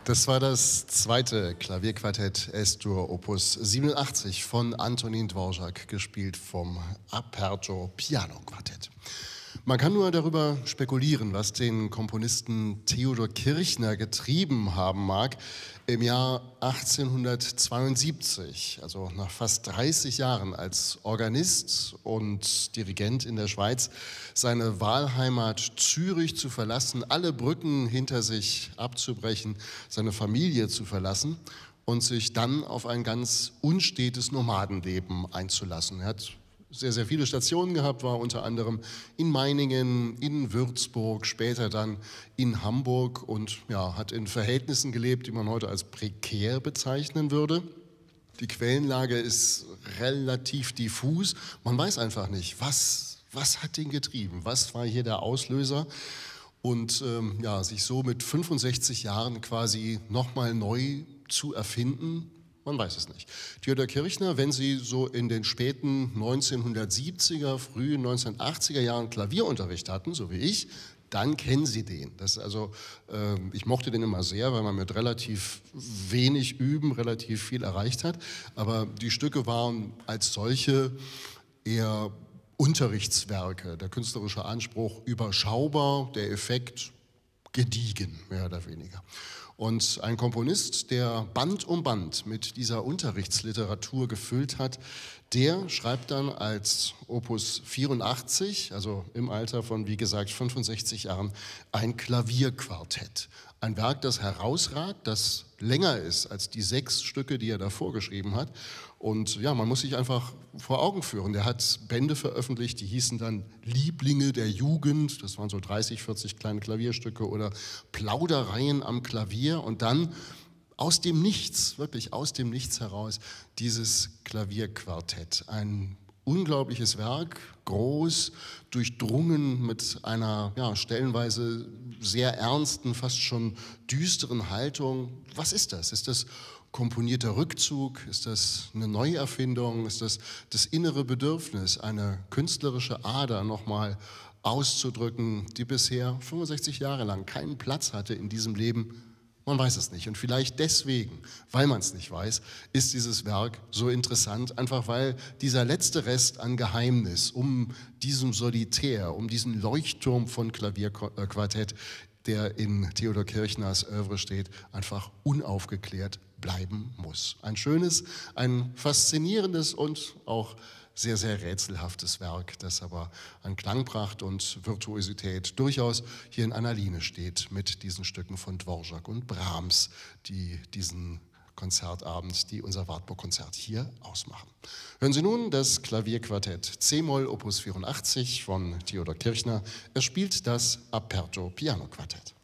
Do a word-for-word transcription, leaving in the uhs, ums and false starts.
Das war das zweite Klavierquartett Es-Dur Opus siebenundachtzig von Antonín Dvořák, gespielt vom Aperto Piano Quartett. Man kann nur darüber spekulieren, was den Komponisten Theodor Kirchner getrieben haben mag, im Jahr achtzehnhundertzweiundsiebzig, also nach fast dreißig Jahren als Organist und Dirigent in der Schweiz, seine Wahlheimat Zürich zu verlassen, alle Brücken hinter sich abzubrechen, seine Familie zu verlassen und sich dann auf ein ganz unstetes Nomadenleben einzulassen. Er hat sehr, sehr viele Stationen gehabt, war unter anderem in Meiningen, in Würzburg, später dann in Hamburg und ja, hat in Verhältnissen gelebt, die man heute als prekär bezeichnen würde. Die Quellenlage ist relativ diffus. Man weiß einfach nicht, was, was hat ihn getrieben, was war hier der Auslöser. Und ähm, ja, sich so mit fünfundsechzig Jahren quasi nochmal neu zu erfinden, man weiß es nicht. Theodor Kirchner, wenn Sie so in den späten neunzehnhundertsiebziger, frühen neunzehnhundertachtziger Jahren Klavierunterricht hatten, so wie ich, dann kennen Sie den. Das also, äh, ich mochte den immer sehr, weil man mit relativ wenig Üben relativ viel erreicht hat. Aber die Stücke waren als solche eher Unterrichtswerke. Der künstlerische Anspruch überschaubar, der Effekt gediegen, mehr oder weniger. Und ein Komponist, der Band um Band mit dieser Unterrichtsliteratur gefüllt hat, der schreibt dann als Opus vierundachtzig, also im Alter von, wie gesagt, fünfundsechzig Jahren, ein Klavierquartett. Ein Werk, das herausragt, das länger ist als die sechs Stücke, die er davor geschrieben hat. Und ja, man muss sich einfach vor Augen führen. Der hat Bände veröffentlicht, die hießen dann Lieblinge der Jugend. Das waren so dreißig, vierzig kleine Klavierstücke oder Plaudereien am Klavier. Und dann aus dem Nichts, wirklich aus dem Nichts heraus, dieses Klavierquartett. Ein unglaubliches Werk, groß, durchdrungen mit einer ja, stellenweise sehr ernsten, fast schon düsteren Haltung. Was ist das? Ist das komponierter Rückzug? Ist das eine Neuerfindung? Ist das das innere Bedürfnis, eine künstlerische Ader nochmal auszudrücken, die bisher fünfundsechzig Jahre lang keinen Platz hatte in diesem Leben? Man weiß es nicht. Und vielleicht deswegen, weil man es nicht weiß, ist dieses Werk so interessant, einfach weil dieser letzte Rest an Geheimnis um diesen Solitär, um diesen Leuchtturm von Klavierquartett, der in Theodor Kirchners Œuvre steht, einfach unaufgeklärt bleiben muss. Ein schönes, ein faszinierendes und auch sehr, sehr rätselhaftes Werk, das aber an Klangpracht und Virtuosität durchaus hier in einer Linie steht mit diesen Stücken von Dvořák und Brahms, die diesen Konzertabend, die unser Wartburg-Konzert hier ausmachen. Hören Sie nun das Klavierquartett C-Moll Opus vierundachtzig von Theodor Kirchner. Er spielt das Aperto Piano Quartett.